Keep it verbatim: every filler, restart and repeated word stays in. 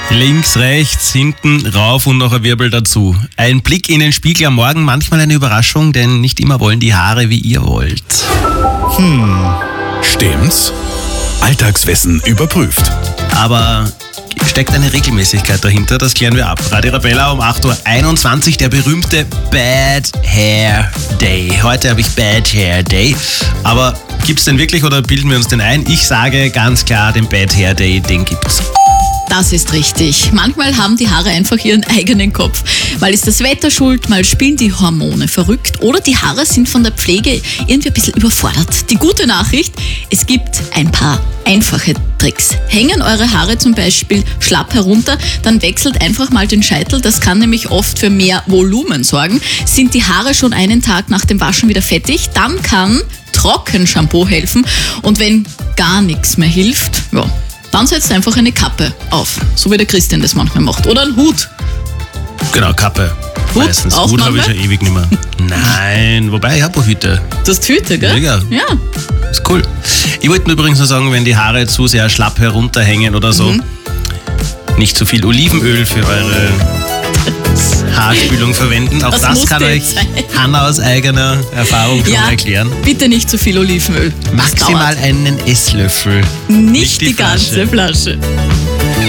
Links, rechts, hinten, rauf und noch ein Wirbel dazu. Ein Blick in den Spiegel am Morgen, manchmal eine Überraschung, denn nicht immer wollen die Haare, wie ihr wollt. Hm, stimmt's? Alltagswissen überprüft. Aber steckt eine Regelmäßigkeit dahinter, das klären wir ab. Radio Arabella um acht Uhr einundzwanzig, der berühmte Bad Hair Day. Heute habe ich Bad Hair Day. Aber gibt's den wirklich oder bilden wir uns den ein? Ich sage ganz klar, den Bad Hair Day, den gibt's. Das ist richtig. Manchmal haben die Haare einfach ihren eigenen Kopf. Mal ist das Wetter schuld, mal spielen die Hormone verrückt oder die Haare sind von der Pflege irgendwie ein bisschen überfordert. Die gute Nachricht, es gibt ein paar einfache Tricks. Hängen eure Haare zum Beispiel schlapp herunter, dann wechselt einfach mal den Scheitel. Das kann nämlich oft für mehr Volumen sorgen. Sind die Haare schon einen Tag nach dem Waschen wieder fettig, dann kann Trockenshampoo helfen. Und wenn gar nichts mehr hilft, ja, dann setzt einfach eine Kappe auf, so wie der Christian das manchmal macht. Oder einen Hut. Genau, Kappe. Hut Meistens. auch Hut habe ich manchmal? schon ewig nicht mehr. Nein, wobei ich habe auch Hüte. Das ist Hüte, gell? Mega. Ja. Ist cool. Ich wollte nur übrigens nur sagen, wenn die Haare zu sehr schlapp herunterhängen oder so, Mhm. nicht zu viel Olivenöl für eure Haarspülung verwenden. Auch Das das, musste kann euch jetzt sein. Hanna aus eigener Erfahrung schon Ja, erklären. bitte nicht zu viel Olivenöl. Das Maximal dauert. einen Esslöffel. Nicht, nicht die die ganze Flasche.